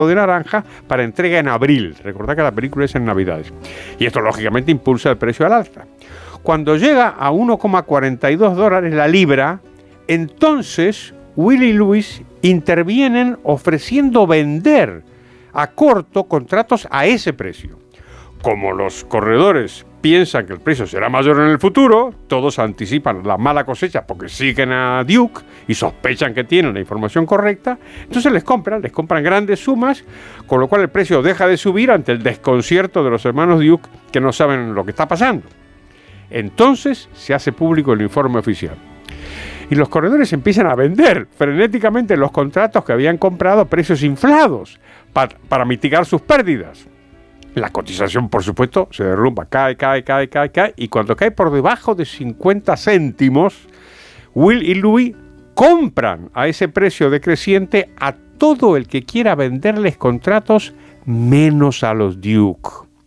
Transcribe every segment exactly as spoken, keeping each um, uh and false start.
de naranja para entrega en abril. Recordad que la película es en Navidades. Y esto, lógicamente, impulsa el precio al alza. Cuando llega a uno coma cuarenta y dos dólares la libra, entonces Will y Lewis intervienen ofreciendo vender a corto contratos a ese precio. Como los corredores piensan que el precio será mayor en el futuro, todos anticipan la mala cosecha porque siguen a Duke y sospechan que tienen la información correcta, entonces les compran, les compran grandes sumas, con lo cual el precio deja de subir ante el desconcierto de los hermanos Duke que no saben lo que está pasando. Entonces se hace público el informe oficial. Y los corredores empiezan a vender frenéticamente los contratos que habían comprado a precios inflados para, para mitigar sus pérdidas. La cotización, por supuesto, se derrumba, cae, cae, cae, cae, cae, y cuando cae por debajo de cincuenta céntimos, Will y Louis compran a ese precio decreciente a todo el que quiera venderles contratos, menos a los Duke.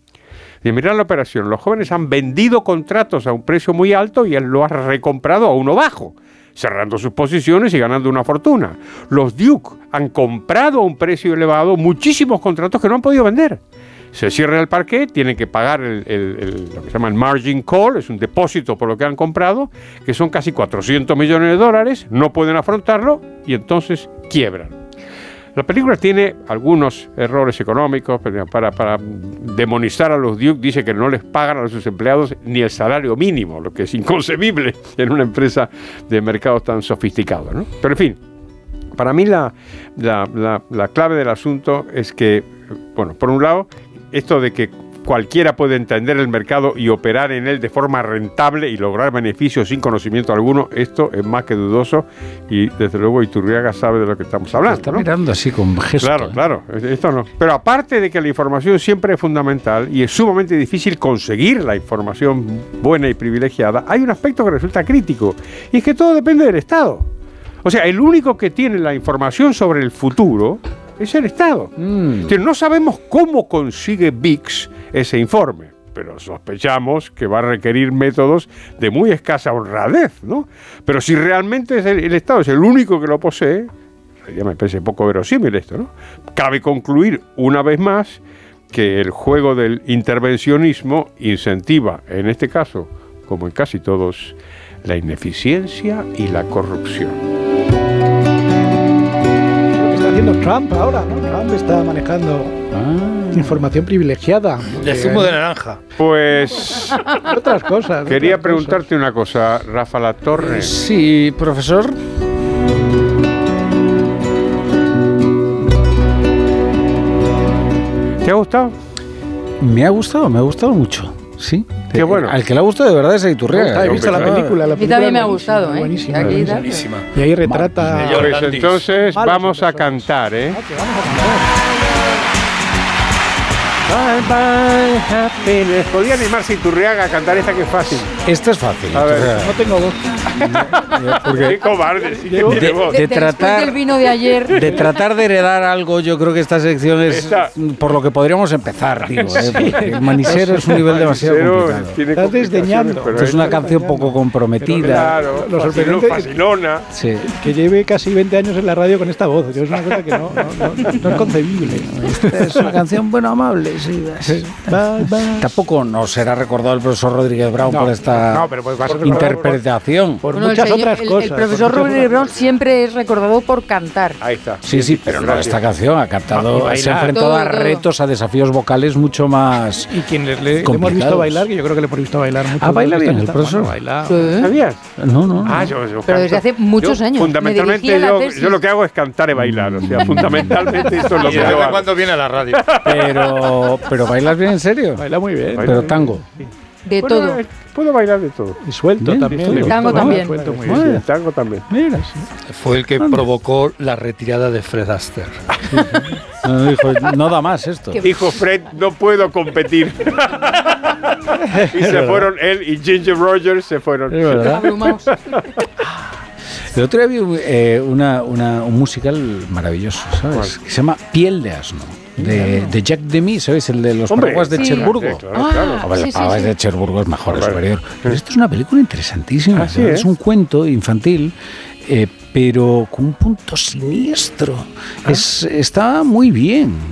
Y mirad la operación, los jóvenes han vendido contratos a un precio muy alto y él lo ha recomprado a uno bajo, cerrando sus posiciones y ganando una fortuna. Los Duke han comprado a un precio elevado muchísimos contratos que no han podido vender. Se cierra el parquet, tienen que pagar el, el, el, lo que se llama el margin call, es un depósito por lo que han comprado, que son casi cuatrocientos millones de dólares, no pueden afrontarlo y entonces quiebran. La película tiene algunos errores económicos, para, para demonizar a los Duke, dice que no les pagan a sus empleados ni el salario mínimo, lo que es inconcebible en una empresa de mercados tan sofisticados, ¿no? Pero en fin, para mí la, la, la, la clave del asunto es que, bueno, por un lado, esto de que cualquiera puede entender el mercado y operar en él de forma rentable y lograr beneficios sin conocimiento alguno, esto es más que dudoso y desde luego Iturriaga sabe de lo que estamos hablando. Está ¿no? mirando así con gesto. Claro, ¿eh? claro, esto no. Pero aparte de que la información siempre es fundamental y es sumamente difícil conseguir la información buena y privilegiada, hay un aspecto que resulta crítico y es que todo depende del Estado. O sea, el único que tiene la información sobre el futuro es el Estado. Mm. No sabemos cómo consigue V I X ese informe, pero sospechamos que va a requerir métodos de muy escasa honradez, ¿no? Pero si realmente es el, el Estado es el único que lo posee, ya me parece poco verosímil esto, ¿no? Cabe concluir una vez más que el juego del intervencionismo incentiva, en este caso, como en casi todos, la ineficiencia y la corrupción. Haciendo Trump ahora, ¿no? Trump está manejando ah. información privilegiada. De zumo de naranja. Pues... otras cosas. Quería otras preguntarte cosas. una cosa, Rafa Latorre. Sí, profesor. ¿Te ha gustado? Me ha gustado, me ha gustado mucho, sí. Qué bueno. Al que le ha gustado de verdad es a Iturriaga. He visto la película, la película. A mí también me ha gustado, ¿eh? Buenísima, Aquí, buenísima. Buenísima. Y ahí retrata... Pues entonces Malos vamos a personas. cantar, ¿eh? Ah, que vamos a cantar. Bye bye happiness. Podía animarse Iturriaga a cantar esta que es fácil. Esta es fácil. A ver. Iturriaga. No tengo voz. Qué cobarde. Sí que De- tiene de- voz. de- Después tratar- del vino de ayer. De tratar de heredar algo, yo creo que esta sección es Esta- por lo que podríamos empezar, digo, ¿eh? Porque el manisero es un nivel demasiado Manisero complicado. tiene Estás complicaciones, desdeñando. pero Esto es una esta- canción poco comprometida. Claro, Lo facilón- sorprendente- facilona. Sí. Que lleve casi veinte años en la radio con esta voz. Que es una cosa que no, no, no, no es concebible. Esta es una canción, bueno, amable, sí. Bye, bye. Tampoco nos será recordado el profesor Rodríguez Brown No, por esta no, pero pues va a ser recordado interpretación. Por Bueno, el muchas señor- otras el- cosas. El por profesor muchas Rodríguez otras Brown cosas. siempre es recordado por cantar. Ahí está. Sí, sí, pero no Gracias. esta canción. Ha Y cantado, bailar. se ha enfrentado Todo, a todo. retos, a desafíos vocales mucho más. Y quien le, le- le hemos complicados. visto bailar, que yo creo que le hemos visto bailar mucho. Ah, baila bien, el Está- profesor. bueno, baila. Sí. ¿Sabías? No, no. Ah, yo, yo Pero desde canto. hace muchos Yo, años. Me Fundamentalmente, dirigí a la yo, tesis. yo lo que hago es cantar y bailar. O sea, fundamentalmente eso es lo ¿Y que desde yo hago. cuándo viene a la radio? Pero, pero bailas bien en serio. Baila muy bien. Baila Pero bien. tango. De Bueno, todo. eh, puedo bailar de todo. Y suelto Bien, también. bien, le tango gusta, también. Suelto muy Sí, bien. el tango también. Mira, sí. Fue el que provocó la retirada de Fred Astaire. No, dijo, no da más esto. Qué- Dijo Fred, no puedo competir. Y se fueron él y Ginger Rogers se fueron. Es verdad. Abrumados. El otro día vi eh, una, una, un musical maravilloso, ¿sabes? ¿Cuál? Que se llama Piel de asno, de, de Jack Demy, ¿sabes? El de los Hombre, paraguas de sí. Cherburgo. Sí, claro, claro. Ah, Hombre, sí, los sí, paraguas sí. de Cherburgo es mejor, es Vale. superior. Pero esto es una película interesantísima. Ah, sí, ¿verdad? ¿eh? Es un cuento infantil, eh, pero con un punto siniestro. Es, está muy bien.